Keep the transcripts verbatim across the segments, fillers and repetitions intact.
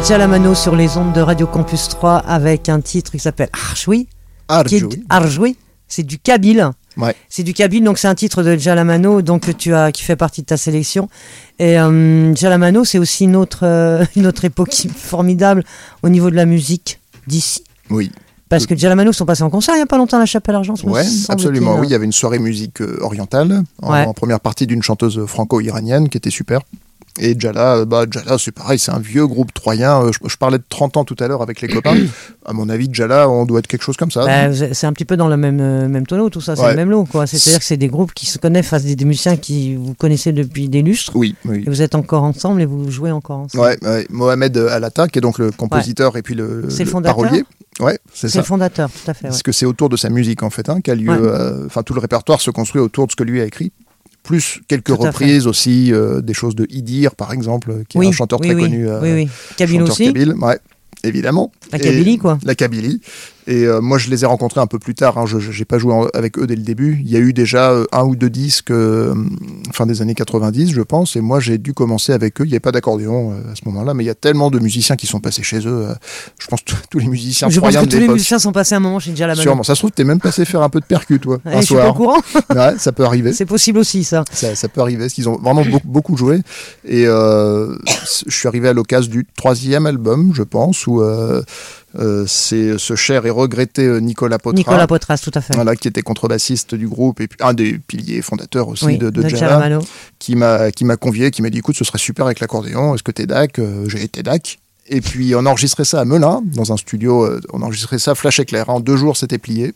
Jalamano sur les ondes de Radio Campus trois avec un titre qui s'appelle Arjoui. Arjoui. Arjoui. C'est du kabyle. Ouais. C'est du kabyle, donc c'est un titre de Jalamano, donc tu as qui fait partie de ta sélection. Et euh, Jalamano, c'est aussi une autre euh, une autre époque formidable au niveau de la musique d'ici. Oui. Parce que Jalamano sont passés en concert il n'y a pas longtemps à la Chapelle Argent. Ouais, absolument. Oui, il y avait une soirée musique euh, orientale en, ouais. en première partie d'une chanteuse franco-iranienne qui était super. Et Djala, bah, Djala, c'est pareil, c'est un vieux groupe troyen. Je, je parlais de trente ans tout à l'heure avec les copains. À mon avis, Djala, on doit être quelque chose comme ça. Bah, c'est un petit peu dans le même, euh, même tonneau, tout ça, c'est ouais. le même lot, quoi. C'est-à-dire que c'est des groupes qui se connaissent face à des, des musiciens qui vous connaissez depuis des lustres. Oui, oui. Et vous êtes encore ensemble et vous jouez encore ensemble. Ouais, ouais. Mohamed Alata, qui est donc le compositeur ouais. et puis le, c'est le, le parolier. Ouais, c'est, c'est ça. le fondateur, tout à fait. Ouais. Parce que c'est autour de sa musique, en fait, hein, qu'a lieu. Enfin, ouais. euh, tout le répertoire se construit autour de ce que lui a écrit. Plus quelques tout reprises aussi, euh, des choses de Idir, par exemple, qui oui, est un chanteur oui, très oui, connu. Euh, oui, oui. Kabyle aussi. Kabyle, ouais, évidemment. La Kabylie, quoi. La Kabylie. Et euh, moi, je les ai rencontrés un peu plus tard. Hein. Je n'ai pas joué en, avec eux dès le début. Il y a eu déjà euh, un ou deux disques euh, fin des années quatre-vingt-dix, je pense. Et moi, j'ai dû commencer avec eux. Il n'y avait pas d'accordéon euh, à ce moment-là, mais il y a tellement de musiciens qui sont passés chez eux. Euh, je pense que tous les musiciens je troyens pense que de tous l'époque. les musiciens sont passés un moment chez Jalamano. Sûrement. Ça se trouve, t'es même passé faire un peu de percu, toi, ouais, un je soir. Je suis pas au courant. Ouais, ça peut arriver. C'est possible aussi, ça. Ça, ça peut arriver, parce qu'ils ont vraiment beaucoup, beaucoup joué. Et euh, je suis arrivé à l'occasion du troisième album, je pense, où... Euh, Euh, c'est ce cher et regretté euh, Nicolas Potras, Nicolas Potras, tout à fait. Voilà, qui était contrebassiste du groupe et puis un des piliers fondateurs aussi oui, de, de, de Djala, qui m'a qui m'a convié, qui m'a dit écoute, ce serait super avec l'accordéon, est-ce que t'es dac? euh, J'ai été dac. Et puis on a enregistré ça à Melun, dans un studio, euh, on a enregistré ça flash éclair. En deux jours, c'était plié.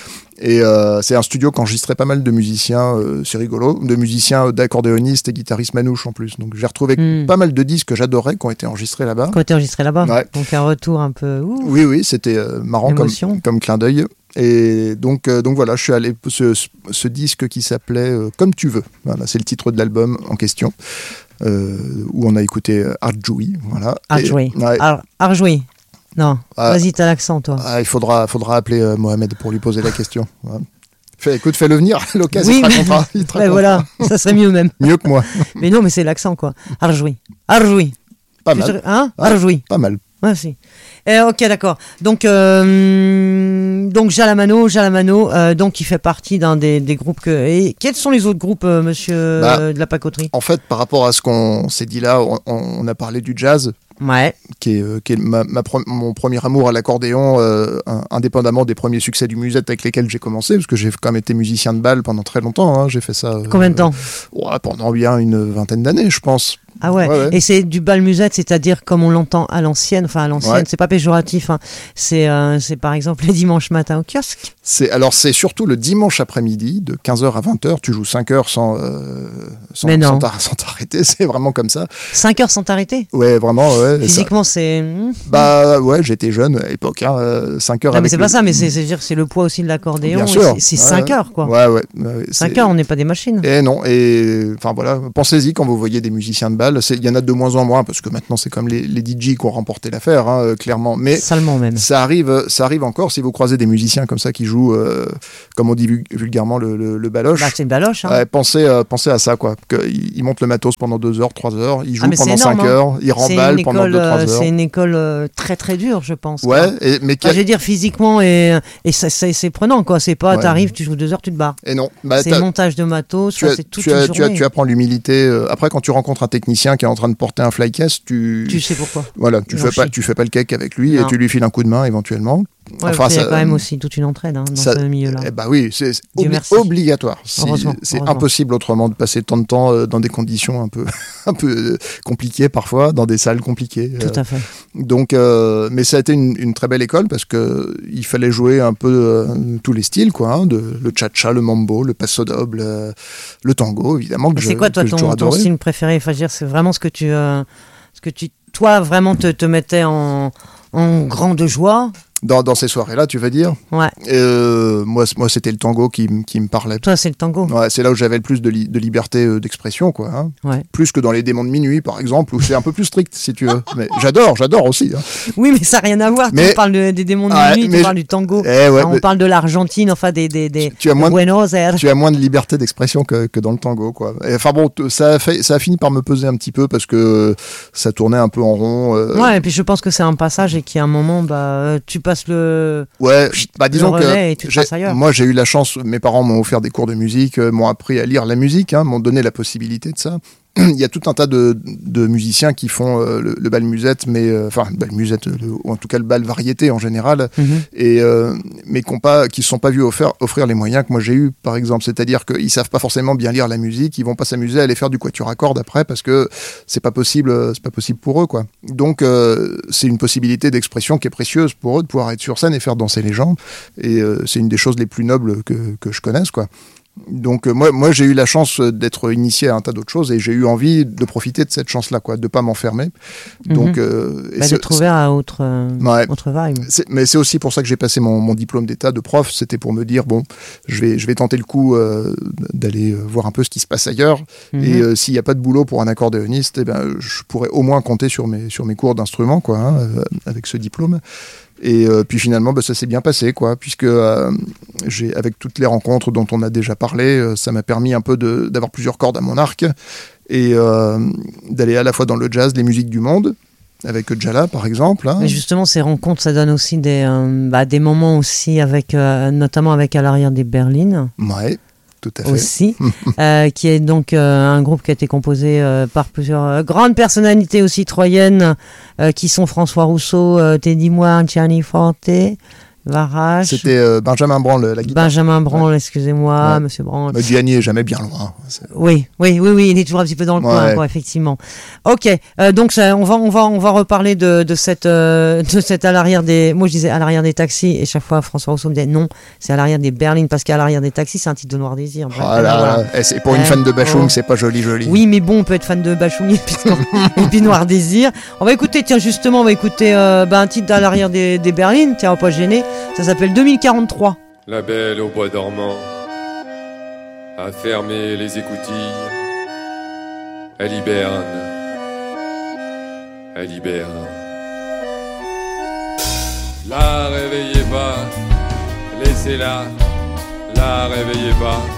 Et euh, c'est un studio qui enregistrait pas mal de musiciens, euh, c'est rigolo, de musiciens d'accordéonistes et guitaristes manouches en plus. Donc j'ai retrouvé mm. pas mal de disques que j'adorais qui ont été enregistrés là-bas. Qui ont été enregistrés là-bas. Ouais. Donc un retour un peu. Ouh. Oui, oui, c'était euh, marrant comme, comme clin d'œil. Et donc, euh, donc voilà, je suis allé ce, ce disque qui s'appelait euh, Comme tu veux. Voilà, c'est le titre de l'album en question, euh, où on a écouté euh, Arjoui. Voilà. Arjoui. Ouais. Ar- Arjoui. Non, ah, vas-y, t'as l'accent, toi. Ah, il faudra, faudra appeler euh, Mohamed pour lui poser la question. Ouais. Fais, écoute, fais-le venir, à l'occasion, oui, il te racontera. Il te racontera. Voilà, ça serait mieux même. Mieux que moi. Mais non, mais c'est l'accent, quoi. Arjoui. Arjoui. Pas mal. Te... Hein ah, Arjoui. Pas mal. Ouais, si. Eh, ok, d'accord. Donc, euh, donc Jalamano, Jalamano, euh, donc il fait partie d'un des, des groupes que. Et quels sont les autres groupes, euh, monsieur bah, euh, de la pacoterie? En fait, par rapport à ce qu'on s'est dit là, on, on a parlé du jazz. Ouais. Qui est, euh, qui est ma, ma pro- mon premier amour à l'accordéon, euh, indépendamment des premiers succès du musette avec lesquels j'ai commencé, parce que j'ai quand même été musicien de bal pendant très longtemps. Hein, j'ai fait ça. Euh, Combien de temps? Ouais, pendant bien une vingtaine d'années, je pense. Ah ouais. ouais, ouais. Et c'est du bal musette, c'est-à-dire comme on l'entend à l'ancienne, enfin à l'ancienne, ouais. C'est pas péjoratif, hein. c'est, euh, c'est par exemple les dimanches matins au kiosque. C'est, alors c'est surtout le dimanche après-midi, de quinze heures à vingt heures, tu joues cinq heures sans, euh, sans, sans, t'ar- sans t'arrêter, c'est vraiment comme ça. cinq heures sans t'arrêter? Ouais, vraiment, ouais. Physiquement, ça... c'est... Bah ouais, j'étais jeune à l'époque, hein, cinq heures non, avec mais c'est le... pas ça, mais c'est, c'est, dire, c'est le poids aussi de l'accordéon. Bien sûr. C'est, c'est ouais, cinq heures, quoi. Ouais, ouais. ouais cinq heures, on n'est pas des machines. Et non, et enfin voilà, pensez-y quand vous voyez des musiciens de bal, il y en a de moins en moins, parce que maintenant c'est comme les, les D J qui ont remporté l'affaire, hein, clairement. Mais salement même. Ça arrive, ça arrive encore si vous croisez des musiciens comme ça qui jouent, euh, comme on dit vulgairement, le, le, le baloche. Bah, c'est une baloche. Hein. Ouais, pensez, euh, pensez à ça, quoi. Ils, ils montent le matos pendant deux heures, trois heures, ils jouent ah, pendant énorme, cinq hein. heures, ils remballent pendant deux, trois heures. C'est une école euh, très très dure, je pense. Ouais, et, mais enfin, je veux dire physiquement et, et ça, c'est, c'est prenant, quoi. C'est pas, ouais. T'arrives, tu joues deux heures, tu te barres. Et non. Bah, c'est le montage de matos, tu ça, as, c'est toute tu une as, journée. Tu, as, tu apprends l'humilité. Euh, après, quand tu rencontres un technicien qui est en train de porter un flycase, tu... Tu sais pourquoi. Voilà, tu fais pas, tu fais pas le cake avec lui non. Et tu lui files un coup de main éventuellement. Ouais, enfin, il y a quand même aussi toute une entraide hein, dans ça, ce milieu-là. Eh bah oui, c'est obli- obligatoire. C'est, heureusement, c'est heureusement. impossible autrement de passer tant de temps euh, dans des conditions un peu, un peu euh, compliquées parfois, dans des salles compliquées. Tout euh, à fait. Donc, euh, mais ça a été une, une très belle école parce que il fallait jouer un peu euh, tous les styles, quoi, hein, de, le cha-cha, le mambo, le paso doble, euh, le tango, évidemment. Que c'est je, quoi toi que ton, ton style préféré? Enfin, je veux dire, c'est vraiment ce que tu, euh, ce que tu, toi, vraiment te, te mettais en en grande joie. Dans, dans ces soirées-là, tu vas dire. Ouais. Euh, moi, moi, c'était le tango qui, m- qui me parlait. Toi, c'est le tango. Ouais, c'est là où j'avais le plus de, li- de liberté euh, d'expression, quoi. Hein. Ouais. Plus que dans les démons de minuit, par exemple, où c'est un peu plus strict, si tu veux. Mais j'adore, j'adore aussi. Hein. Oui, mais ça n'a rien à voir. Mais- Tu parles de- des démons de Ouais, minuit, mais tu je- parles du tango. Eh ouais, Enfin, on mais- parle de l'Argentine, enfin des, des, des Tu as moins de- Buenos Aires. Tu as moins de liberté d'expression que, que dans le tango, quoi. Et, enfin bon, t- ça a, fait, ça a fini par me peser un petit peu parce que ça tournait un peu en rond. euh, Ouais, et puis je pense que c'est un passage et qu'à un moment, bah, euh, tu passes le. Ouais, bah disons le que relais et tu te j'ai- passes ailleurs. moi j'ai eu la chance, mes parents m'ont offert des cours de musique, euh, m'ont appris à lire la musique, hein, m'ont donné la possibilité de ça. Il y a tout un tas de, de musiciens qui font euh, le, le bal musette, mais euh, enfin le bal musette, le- ou en tout cas le bal variété en général, Mhm. et euh, mais qui ne pas, qui se sont pas vus offrir, offrir les moyens que moi j'ai eu, par exemple. C'est-à-dire qu'ils savent pas forcément bien lire la musique, ils vont pas s'amuser à aller faire du quatuor à cordes après parce que c'est pas possible, euh, c'est pas possible pour eux, quoi. Donc euh, c'est une possibilité d'expression qui est précieuse pour eux de pouvoir être sur scène et faire danser les gens, et euh, c'est une des choses les plus nobles que, que je connaisse, quoi. Donc euh, moi, moi j'ai eu la chance euh, d'être initié à un tas d'autres choses et j'ai eu envie de profiter de cette chance-là, quoi, de pas m'enfermer. Donc, Mhm. euh, et Bah, c'est- de trouver à autre, euh, Ouais. autre vibe. c'est- mais c'est aussi pour ça que j'ai passé mon, mon diplôme d'état de prof. C'était pour me dire bon, je vais, je vais tenter le coup euh, d'aller euh, voir un peu ce qui se passe ailleurs. Mhm. Et euh, s'il n'y a pas de boulot pour un accordéoniste, eh ben, je pourrais au moins compter sur mes, sur mes cours d'instrument, quoi, hein, euh, avec ce diplôme. Et euh, puis finalement, bah, ça s'est bien passé, quoi, puisque euh, j'ai, avec toutes les rencontres dont on a déjà parlé, euh, ça m'a permis un peu de, d'avoir plusieurs cordes à mon arc et euh, d'aller à la fois dans le jazz, les musiques du monde, avec Jala par exemple. Hein. Mais justement, ces rencontres, ça donne aussi des, euh, bah, des moments aussi, avec, euh, notamment avec À l'arrière des berlines. Ouais, tout à fait. Aussi, euh, qui est donc euh, un groupe qui a été composé euh, par plusieurs euh, grandes personnalités aussi troyennes, euh, qui sont François Rousseau, euh, Teddy Moine, Gianni Forte, Varache, C'était euh, Benjamin Branle, la guitare. Benjamin Branle, excusez-moi, Ouais. Monsieur Branle. Mais Gianni est jamais bien loin. C'est- Oui, oui, oui, oui, il est toujours un petit peu dans le Ouais. coin, quoi, effectivement. Ok, euh, donc ça, on va, on va, on va reparler de, de cette, euh, de cette à l'arrière des. Moi, je disais à l'arrière des taxis, et chaque fois François Rousseau me disait non, c'est à l'arrière des berlines, parce qu'à l'arrière des taxis, c'est un titre de Noir Désir. Bref, Ah là voilà. là, eh, c'est pour une Euh, fan de Bachung, oh. c'est pas joli, joli. Oui, mais bon, on peut être fan de Bachung et puis, et puis Noir Désir. On va écouter, tiens, justement, on va écouter euh, bah, un titre à l'arrière des, des berlines, tiens, on va pas gêner. Ça s'appelle deux mille quarante-trois. La belle au bois dormant a fermé les écoutilles. Elle hiberne, elle hiberne. La réveillez pas, laissez-la, la réveillez pas.